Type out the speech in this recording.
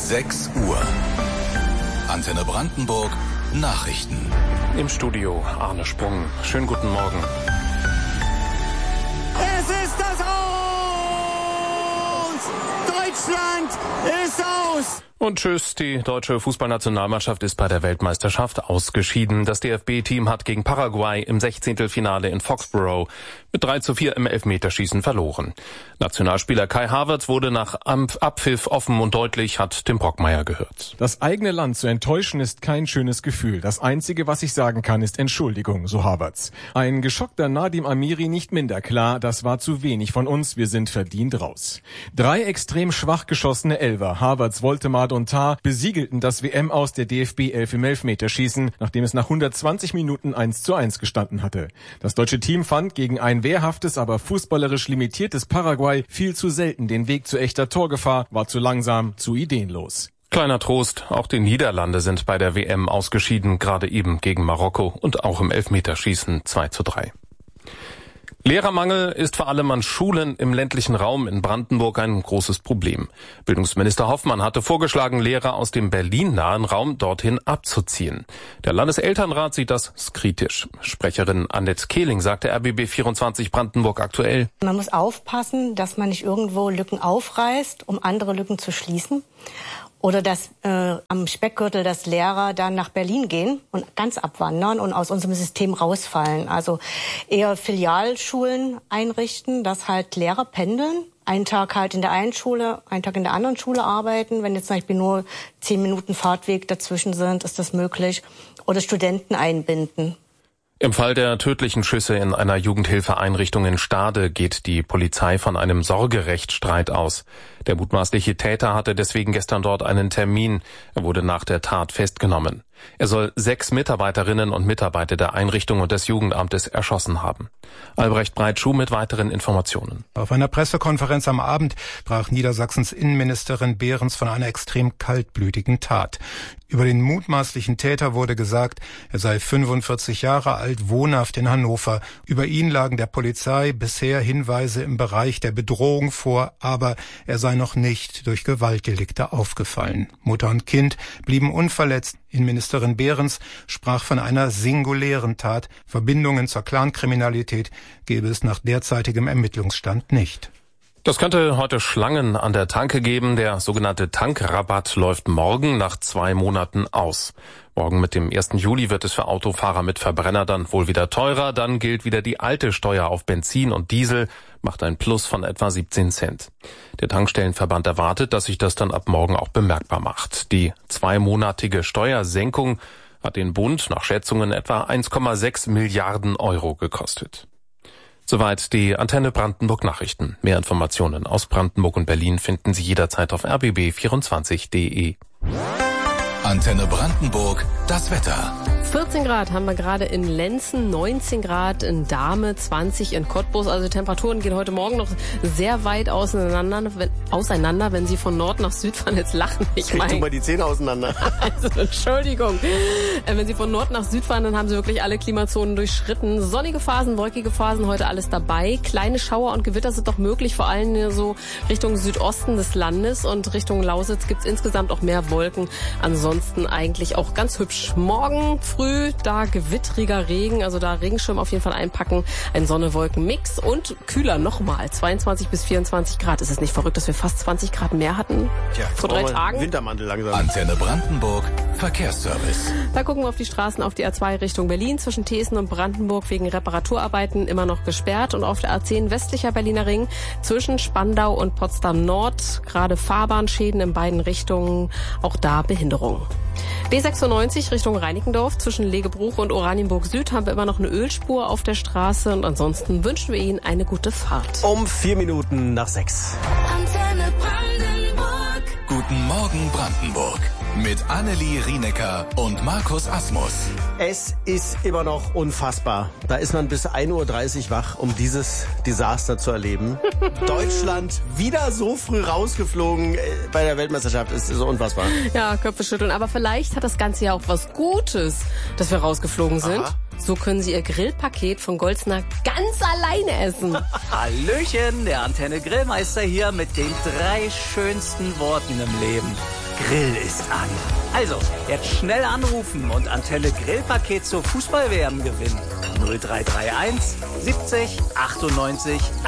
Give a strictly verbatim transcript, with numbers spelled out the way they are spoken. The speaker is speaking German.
sechs Uhr. Antenne Brandenburg Nachrichten. Im Studio Arne Sprung. Schönen guten Morgen. Es ist das Aus! Deutschland ist aus! Und tschüss, die deutsche Fußballnationalmannschaft ist bei der Weltmeisterschaft ausgeschieden. Das D F B-Team hat gegen Paraguay im Sechzehntelfinale in Foxborough mit drei zu vier im Elfmeterschießen verloren. Nationalspieler Kai Havertz wurde nach Abpfiff offen und deutlich, hat Tim Brockmeier gehört. Das eigene Land zu enttäuschen ist kein schönes Gefühl. Das Einzige, was ich sagen kann, ist Entschuldigung, so Havertz. Ein geschockter Nadim Amiri nicht minder klar, das war zu wenig von uns, wir sind verdient raus. Drei extrem schwach geschossene Elfer, Havertz, Woltemade und Tah, besiegelten das W M aus der D F B elf im Elfmeterschießen, nachdem es nach hundertzwanzig Minuten eins zu eins gestanden hatte. Das deutsche Team fand gegen ein wehrhaftes, aber fußballerisch limitiertes Paraguay viel zu selten den Weg zu echter Torgefahr, war zu langsam, zu ideenlos. Kleiner Trost, auch die Niederlande sind bei der W M ausgeschieden, gerade eben gegen Marokko und auch im Elfmeterschießen zwei zu drei. Lehrermangel ist vor allem an Schulen im ländlichen Raum in Brandenburg ein großes Problem. Bildungsminister Hoffmann hatte vorgeschlagen, Lehrer aus dem Berlin-nahen Raum dorthin abzuziehen. Der Landeselternrat sieht das kritisch. Sprecherin Annette Kehling sagte R B B vierundzwanzig Brandenburg aktuell. Man muss aufpassen, dass man nicht irgendwo Lücken aufreißt, um andere Lücken zu schließen. Oder dass äh, am Speckgürtel, dass Lehrer dann nach Berlin gehen und ganz abwandern und aus unserem System rausfallen. Also eher Filialschulen einrichten, dass halt Lehrer pendeln. Einen Tag halt in der einen Schule, einen Tag in der anderen Schule arbeiten. Wenn jetzt zum Beispiel nur zehn Minuten Fahrtweg dazwischen sind, ist das möglich. Oder Studenten einbinden. Im Fall der tödlichen Schüsse in einer Jugendhilfeeinrichtung in Stade geht die Polizei von einem Sorgerechtsstreit aus. Der mutmaßliche Täter hatte deswegen gestern dort einen Termin. Er wurde nach der Tat festgenommen. Er soll sechs Mitarbeiterinnen und Mitarbeiter der Einrichtung und des Jugendamtes erschossen haben. Albrecht Breitschuh mit weiteren Informationen. Auf einer Pressekonferenz am Abend sprach Niedersachsens Innenministerin Behrens von einer extrem kaltblütigen Tat. Über den mutmaßlichen Täter wurde gesagt, er sei fünfundvierzig Jahre alt, wohnhaft in Hannover. Über ihn lagen der Polizei bisher Hinweise im Bereich der Bedrohung vor, aber er sei noch nicht durch Gewaltdelikte aufgefallen. Mutter und Kind blieben unverletzt. Innenministerin Behrens sprach von einer singulären Tat. Verbindungen zur Clankriminalität gäbe es nach derzeitigem Ermittlungsstand nicht. Das könnte heute Schlangen an der Tanke geben. Der sogenannte Tankrabatt läuft morgen nach zwei Monaten aus. Morgen mit dem ersten Juli wird es für Autofahrer mit Verbrenner dann wohl wieder teurer. Dann gilt wieder die alte Steuer auf Benzin und Diesel, macht ein Plus von etwa siebzehn Cent. Der Tankstellenverband erwartet, dass sich das dann ab morgen auch bemerkbar macht. Die zweimonatige Steuersenkung hat den Bund nach Schätzungen etwa eins Komma sechs Milliarden Euro gekostet. Soweit die Antenne Brandenburg Nachrichten. Mehr Informationen aus Brandenburg und Berlin finden Sie jederzeit auf r b b vierundzwanzig punkt d e. Antenne Brandenburg, das Wetter. vierzehn Grad haben wir gerade in Lenzen, neunzehn Grad in Dahme, zwanzig in Cottbus. Also die Temperaturen gehen heute Morgen noch sehr weit auseinander, wenn, auseinander, wenn Sie von Nord nach Süd fahren. Jetzt lachen ich mal. Krieg mal die Zähne auseinander. Also Entschuldigung. Wenn Sie von Nord nach Süd fahren, dann haben Sie wirklich alle Klimazonen durchschritten. Sonnige Phasen, wolkige Phasen, heute alles dabei. Kleine Schauer und Gewitter sind doch möglich, vor allem so Richtung Südosten des Landes und Richtung Lausitz gibt's insgesamt auch mehr Wolken. Ansonsten eigentlich auch ganz hübsch. Morgen früh da gewittriger Regen, also da Regenschirm auf jeden Fall einpacken, ein Sonne-Wolken-Mix und kühler nochmal, zweiundzwanzig bis vierundzwanzig Grad. Ist es nicht verrückt, dass wir fast zwanzig Grad mehr hatten Tja, vor drei Tagen? Wintermantel langsam. Antenne Brandenburg, Verkehrsservice. Da gucken wir auf die Straßen, auf die A zwei Richtung Berlin, zwischen Thesen und Brandenburg wegen Reparaturarbeiten immer noch gesperrt und auf der A zehn westlicher Berliner Ring zwischen Spandau und Potsdam Nord gerade Fahrbahnschäden in beiden Richtungen, auch da Behinderung. B sechsundneunzig Richtung Reinickendorf zwischen Legebruch und Oranienburg Süd haben wir immer noch eine Ölspur auf der Straße und ansonsten wünschen wir Ihnen eine gute Fahrt. Um vier Minuten nach sechs. Antenne Brandenburg. Guten Morgen Brandenburg. Mit Annelie Rienecker und Markus Asmus. Es ist immer noch unfassbar. Da ist man bis ein Uhr dreißig wach, um dieses Desaster zu erleben. Deutschland wieder so früh rausgeflogen bei der Weltmeisterschaft. Es ist so unfassbar. Ja, Köpfe schütteln. Aber vielleicht hat das Ganze ja auch was Gutes, dass wir rausgeflogen sind. Aha. So können Sie Ihr Grillpaket von Goldsner ganz alleine essen. Hallöchen, der Antenne Grillmeister hier mit den drei schönsten Worten im Leben. Grill ist an. Also, jetzt schnell anrufen und Antenne Grillpaket zur Fußball-W M gewinnen. null drei drei eins siebzig achtundneunzig